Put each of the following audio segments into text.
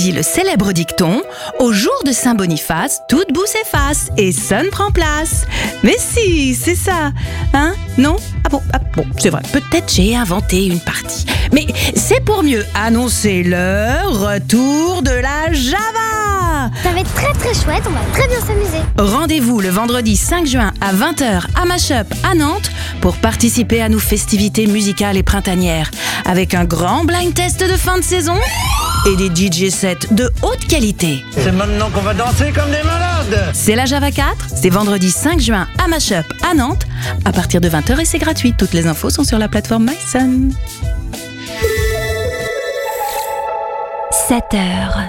dit le célèbre dicton « Au jour de Saint-Boniface, toute boue s'efface et sonne prend place ». Mais si, c'est ça. Hein? Non? Ah bon, c'est vrai, peut-être j'ai inventé une partie. Mais c'est pour mieux annoncer le retour de la Java. Ça va être très très chouette, on va très bien s'amuser. Rendez-vous le vendredi 5 juin à 20h à Mashup à Nantes pour participer à nos festivités musicales et printanières avec un grand blind test de fin de saison et des DJ sets de haute qualité. C'est maintenant qu'on va danser comme des malades. C'est la Java 4, c'est vendredi 5 juin à Mashup à Nantes à partir de 20h et c'est gratuit. Toutes les infos sont sur la plateforme MySun. 7h.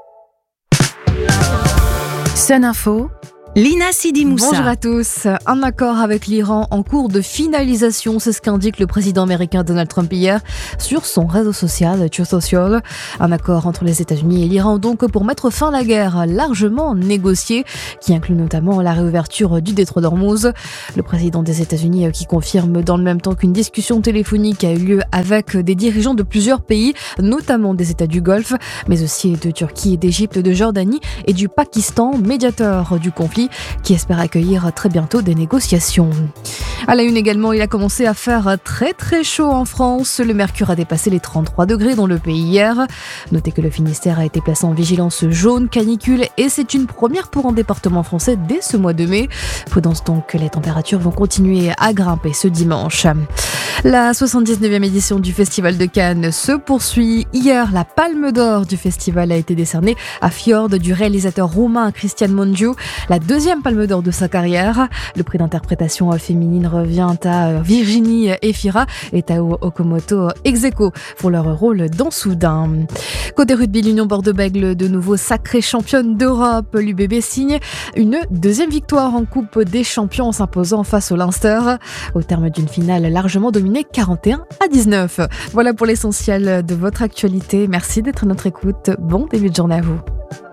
Sun Info, Lina Sidi Moussa. Bonjour à tous. Un accord avec l'Iran en cours de finalisation, c'est ce qu'indique le président américain Donald Trump hier sur son réseau social Truth Social. Un accord entre les États-Unis et l'Iran donc pour mettre fin à la guerre, largement négocié, qui inclut notamment la réouverture du détroit d'Ormuz. Le président des États-Unis qui confirme dans le même temps qu'une discussion téléphonique a eu lieu avec des dirigeants de plusieurs pays, notamment des États du Golfe, mais aussi de Turquie, d'Égypte, de Jordanie et du Pakistan, médiateur du conflit, qui espère accueillir très bientôt des négociations. À la une également, il a commencé à faire très très chaud en France. Le mercure a dépassé les 33 degrés dans le pays hier. Notez que le Finistère a été placé en vigilance jaune canicule et c'est une première pour un département français dès ce mois de mai. Prudence donc, les températures vont continuer à grimper ce dimanche. La 79e édition du Festival de Cannes se poursuit. Hier, la Palme d'Or du festival a été décernée à Fjord du réalisateur roumain Cristian Mungiu, la deuxième Palme d'Or de sa carrière. Le prix d'interprétation féminine revient à Virginie Efira et Tao Okamoto ex aequo pour leur rôle dans Soudain. Côté rugby, l'Union Bordeaux-Bègles, de nouveau sacrée championne d'Europe. L'UBB signe une deuxième victoire en Coupe des Champions en s'imposant face au Leinster au terme d'une finale largement dominée 41-19. Voilà pour l'essentiel de votre actualité. Merci d'être à notre écoute. Bon début de journée à vous.